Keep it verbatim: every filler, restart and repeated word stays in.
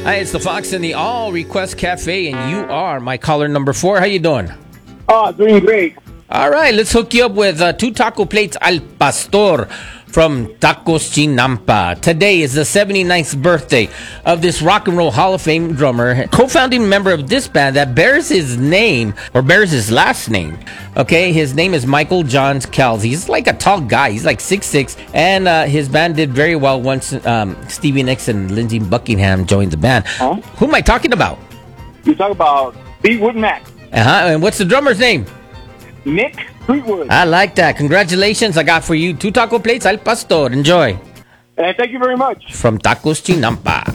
Hi, it's the Fox in the All Request Cafe, and you are my caller number four. How you doing? Oh, doing great. All right, let's hook you up with uh, two taco plates al pastor from Tacos Chinampa. Today is the seventy-ninth birthday of this Rock and Roll Hall of Fame drummer, co-founding member of this band that bears his name, or bears his last name. Okay, his name is Michael Johns Kells. He's like a tall guy. He's like six six, and uh, his band did very well once um, Stevie Nicks and Lindsey Buckingham joined the band. Huh? Who am I talking about? You talk about Fleetwood Mac. Uh-huh, and what's the drummer's name? Nick Fleetwood. I like that. Congratulations. I got for you two taco plates al pastor. Enjoy. And thank you very much. From Tacos Chinampa.